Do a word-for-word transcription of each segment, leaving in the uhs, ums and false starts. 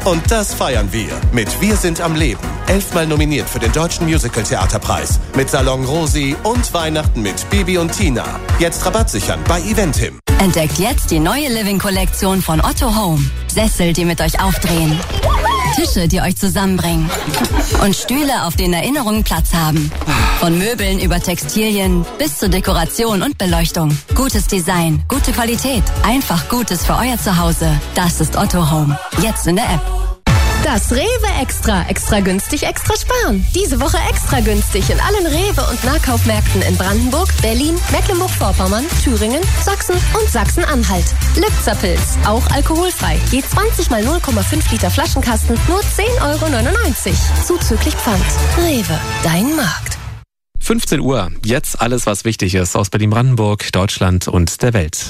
Und das feiern wir mit Wir sind am Leben. Elfmal nominiert für den Deutschen Musical-Theaterpreis. Mit Salon Rosi und Weihnachten mit Bibi und Tina. Jetzt Rabatt sichern bei Eventim. Entdeckt jetzt die neue Living-Kollektion von Otto Home. Sessel, die mit euch aufdrehen. Tische, die euch zusammenbringen. Und Stühle, auf denen Erinnerungen Platz haben. Von Möbeln über Textilien bis zur Dekoration und Beleuchtung. Gutes Design, gute Qualität. Einfach Gutes für euer Zuhause. Das ist Otto Home. Jetzt in der App. Das Rewe Extra. Extra günstig, extra sparen. Diese Woche extra günstig in allen Rewe- und Nahkaufmärkten in Brandenburg, Berlin, Mecklenburg-Vorpommern, Thüringen, Sachsen und Sachsen-Anhalt. Lipzerpilz, auch alkoholfrei. Je zwanzig mal null Komma fünf Liter Flaschenkasten, nur zehn Euro neunundneunzig. Zuzüglich Pfand. Rewe, dein Markt. fünfzehn Uhr. Jetzt alles, was wichtig ist aus Berlin-Brandenburg, Deutschland und der Welt.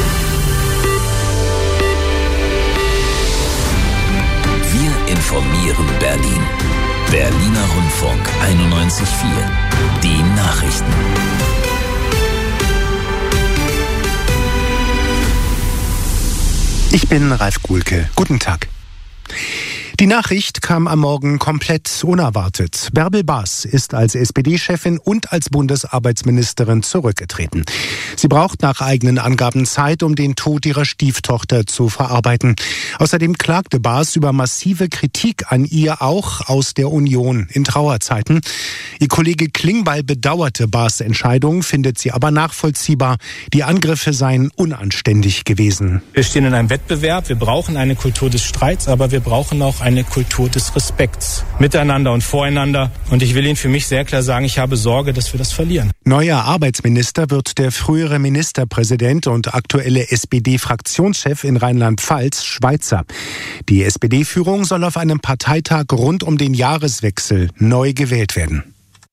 Informieren Berlin. Berliner Rundfunk einundneunzig Komma vier. Die Nachrichten. Ich bin Ralf Guhlke. Guten Tag. Die Nachricht kam am Morgen komplett unerwartet. Bärbel Baas ist als S P D-Chefin und als Bundesarbeitsministerin zurückgetreten. Sie braucht nach eigenen Angaben Zeit, um den Tod ihrer Stieftochter zu verarbeiten. Außerdem klagte Baas über massive Kritik an ihr auch aus der Union in Trauerzeiten. Ihr Kollege Klingbeil bedauerte Baas' Entscheidung, findet sie aber nachvollziehbar. Die Angriffe seien unanständig gewesen. Wir stehen in einem Wettbewerb. Wir brauchen eine Kultur des Streits, aber wir brauchen auch eine Kultur des Respekts miteinander und voreinander. Und ich will Ihnen für mich sehr klar sagen, ich habe Sorge, dass wir das verlieren. Neuer Arbeitsminister wird der frühere Ministerpräsident und aktuelle S P D-Fraktionschef in Rheinland-Pfalz, Schweizer. Die S P D-Führung soll auf einem Parteitag rund um den Jahreswechsel neu gewählt werden.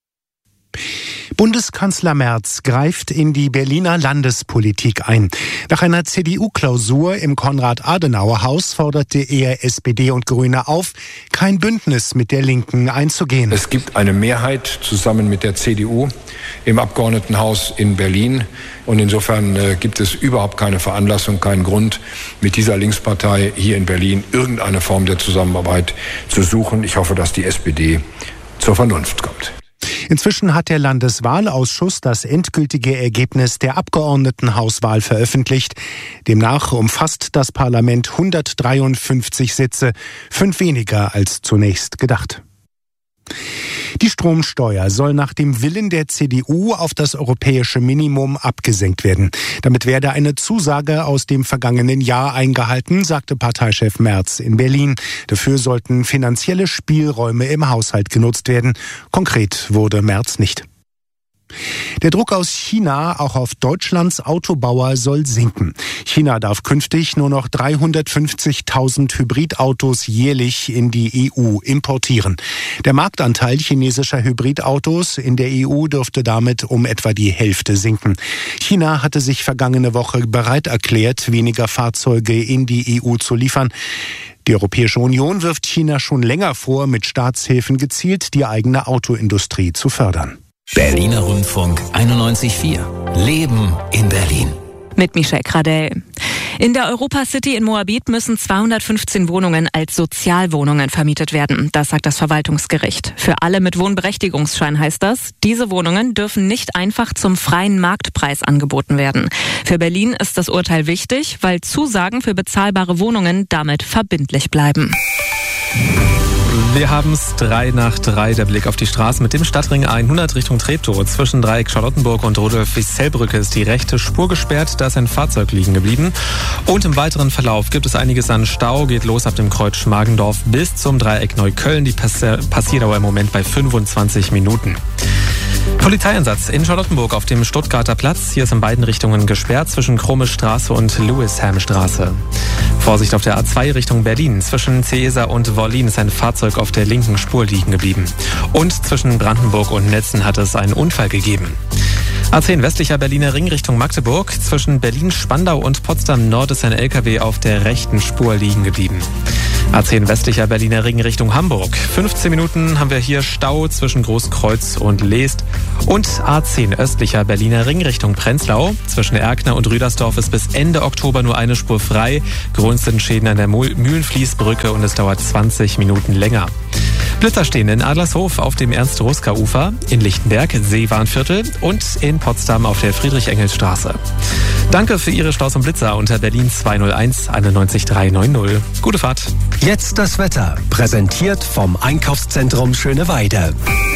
Bundeskanzler Merz greift in die Berliner Landespolitik ein. Nach einer C D U-Klausur im Konrad-Adenauer-Haus forderte er S P D und Grüne auf, kein Bündnis mit der Linken einzugehen. Es gibt eine Mehrheit zusammen mit der C D U im Abgeordnetenhaus in Berlin. Und insofern äh, gibt es überhaupt keine Veranlassung, keinen Grund, mit dieser Linkspartei hier in Berlin irgendeine Form der Zusammenarbeit zu suchen. Ich hoffe, dass die S P D zur Vernunft kommt. Inzwischen hat der Landeswahlausschuss das endgültige Ergebnis der Abgeordnetenhauswahl veröffentlicht. Demnach umfasst das Parlament hundertdreiundfünfzig Sitze, fünf weniger als zunächst gedacht. Die Stromsteuer soll nach dem Willen der C D U auf das europäische Minimum abgesenkt werden. Damit werde eine Zusage aus dem vergangenen Jahr eingehalten, sagte Parteichef Merz in Berlin. Dafür sollten finanzielle Spielräume im Haushalt genutzt werden. Konkret wurde Merz nicht. Der Druck aus China, auch auf Deutschlands Autobauer, soll sinken. China darf künftig nur noch dreihundertfünfzigtausend Hybridautos jährlich in die E U importieren. Der Marktanteil chinesischer Hybridautos in der E U dürfte damit um etwa die Hälfte sinken. China hatte sich vergangene Woche bereit erklärt, weniger Fahrzeuge in die E U zu liefern. Die Europäische Union wirft China schon länger vor, mit Staatshilfen gezielt die eigene Autoindustrie zu fördern. Berliner Rundfunk einundneunzig Komma vier. Leben in Berlin. Mit Michelle Gradell. In der Europa City in Moabit müssen zweihundertfünfzehn Wohnungen als Sozialwohnungen vermietet werden. Das sagt das Verwaltungsgericht. Für alle mit Wohnberechtigungsschein heißt das, diese Wohnungen dürfen nicht einfach zum freien Marktpreis angeboten werden. Für Berlin ist das Urteil wichtig, weil Zusagen für bezahlbare Wohnungen damit verbindlich bleiben. Wir haben es drei nach drei, der Blick auf die Straße mit dem Stadtring hundert Richtung Treptow. Zwischen Dreieck Charlottenburg und Rudolf-Wissell-Brücke ist die rechte Spur gesperrt, da ist ein Fahrzeug liegen geblieben. Und im weiteren Verlauf gibt es einiges an Stau, geht los ab dem Kreuz Schmargendorf bis zum Dreieck Neukölln. Die Pass- Passierdauer im Moment bei fünfundzwanzig Minuten. Polizeieinsatz in Charlottenburg auf dem Stuttgarter Platz. Hier ist in beiden Richtungen gesperrt zwischen Krome-Straße und Lewisham-Straße. Vorsicht auf der A zwei Richtung Berlin. Zwischen Ceesa und Wollin ist ein Fahrzeug auf der linken Spur liegen geblieben. Und zwischen Brandenburg und Netzen hat es einen Unfall gegeben. A zehn westlicher Berliner Ring Richtung Magdeburg. Zwischen Berlin-Spandau und Potsdam-Nord ist ein L K W auf der rechten Spur liegen geblieben. A zehn westlicher Berliner Ring Richtung Hamburg. fünfzehn Minuten haben wir hier Stau zwischen Großkreuz und Leest. Und A zehn östlicher Berliner Ring Richtung Prenzlau. Zwischen Erkner und Rüdersdorf ist bis Ende Oktober nur eine Spur frei. Grund sind Schäden an der Mühlenfließbrücke und es dauert zwanzig Minuten länger. Blitzer stehen in Adlershof auf dem Ernst-Ruska-Ufer, in Lichtenberg, Seewarnviertel und in Potsdam auf der Friedrich-Engels-Straße. Danke für Ihre Staus und Blitzer unter Berlin zwei null eins einundneunzig drei neun null. Gute Fahrt. Jetzt das Wetter, präsentiert vom Einkaufszentrum Schöneweide.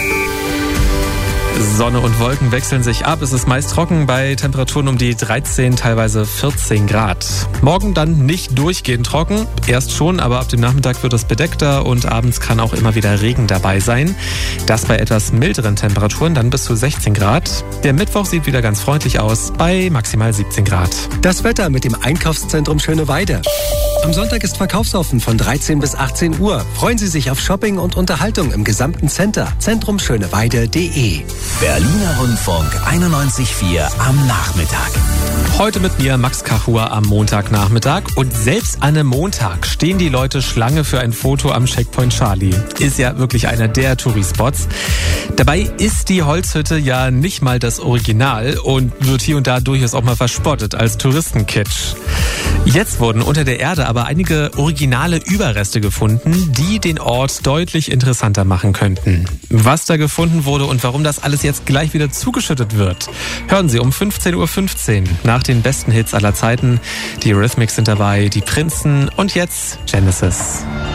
Sonne und Wolken wechseln sich ab. Es ist meist trocken bei Temperaturen um die dreizehn, teilweise vierzehn Grad. Morgen dann nicht durchgehend trocken. Erst schon, aber ab dem Nachmittag wird es bedeckter und abends kann auch immer wieder Regen dabei sein. Das bei etwas milderen Temperaturen, dann bis zu sechzehn Grad. Der Mittwoch sieht wieder ganz freundlich aus, bei maximal siebzehn Grad. Das Wetter mit dem Einkaufszentrum Schöneweide. Am Sonntag ist verkaufsoffen von dreizehn bis achtzehn Uhr. Freuen Sie sich auf Shopping und Unterhaltung im gesamten Center. zentrum schöneweide punkt de. Berliner Rundfunk einundneunzig Komma vier am Nachmittag. Heute mit mir Max Kachur am Montagnachmittag. Und selbst an einem Montag stehen die Leute Schlange für ein Foto am Checkpoint Charlie. Ist ja wirklich einer der Touri-Spots. Dabei ist die Holzhütte ja nicht mal das Original und wird hier und da durchaus auch mal verspottet als Touristenkitsch. Jetzt wurden unter der Erde aber einige originale Überreste gefunden, die den Ort deutlich interessanter machen könnten. Was da gefunden wurde und warum das alles jetzt gleich wieder zugeschüttet wird, hören Sie um fünfzehn Uhr fünfzehn nach den besten Hits aller Zeiten. Die Eurythmics sind dabei, die Prinzen und jetzt Genesis.